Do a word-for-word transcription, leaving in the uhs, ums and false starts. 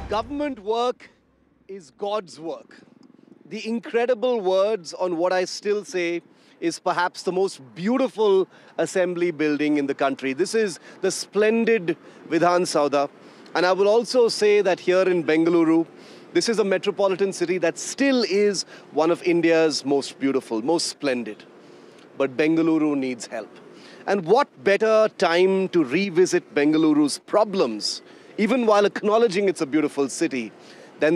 Government work is God's work. The incredible words on what I still say is perhaps the most beautiful assembly building in the country. This is the splendid Vidhan Soudha. And I will also say that here in Bengaluru, this is a metropolitan city that still is one of India's most beautiful, most splendid. But Bengaluru needs help. And what better time to revisit Bengaluru's problems, even while acknowledging it's a beautiful city,